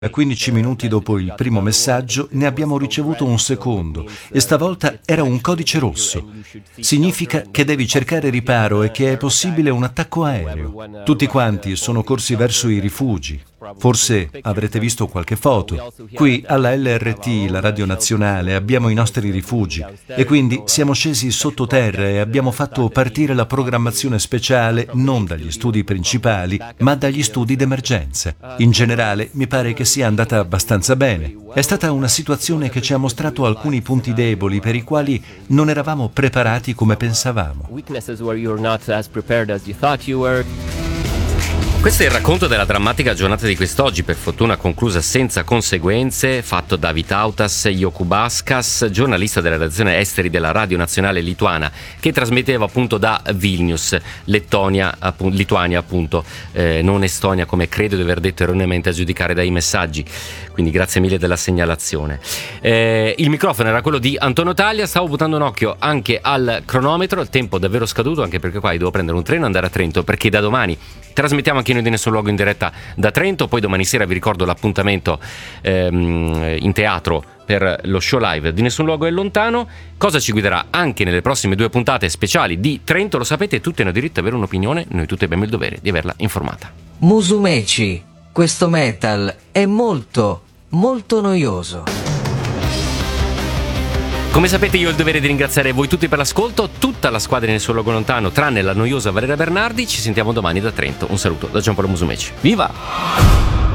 A 15 minuti dopo il primo messaggio ne abbiamo ricevuto un secondo e stavolta era un codice rosso. Significa che devi cercare riparo e che è possibile un attacco aereo. Tutti quanti sono corsi verso i rifugi. Forse avrete visto qualche foto. Qui alla LRT, la radio nazionale, abbiamo i nostri rifugi e quindi siamo scesi sottoterra e abbiamo fatto partire la programmazione speciale non dagli studi principali, ma dagli studi d'emergenza. In generale, mi pare che sia andata abbastanza bene. È stata una situazione che ci ha mostrato alcuni punti deboli per i quali non eravamo preparati come pensavamo. Questo è il racconto della drammatica giornata di quest'oggi, per fortuna conclusa senza conseguenze, fatto da Vytautas Jokubaskas, giornalista della redazione esteri della Radio Nazionale Lituana, che trasmetteva appunto da Vilnius, Lituania appunto, non Estonia come credo di aver detto erroneamente a giudicare dai messaggi, quindi grazie mille della segnalazione. Il microfono era quello di Antonio Taglia, stavo buttando un occhio anche al cronometro, il tempo davvero scaduto, anche perché qua devo prendere un treno e andare a Trento, perché da domani trasmettiamo anche noi di Nessun Luogo in diretta da Trento, poi domani sera vi ricordo l'appuntamento in teatro per lo show live di Nessun Luogo è lontano. Cosa ci guiderà anche nelle prossime 2 puntate speciali di Trento, lo sapete, tutti hanno diritto ad avere un'opinione, noi tutti abbiamo il dovere di averla informata. Musumeci, questo metal è molto, molto noioso. Come sapete io ho il dovere di ringraziare voi tutti per l'ascolto, tutta la squadra di Nessun Luogo Lontano, tranne la noiosa Valeria Bernardi. Ci sentiamo domani da Trento. Un saluto da Giampaolo Musumeci. Viva!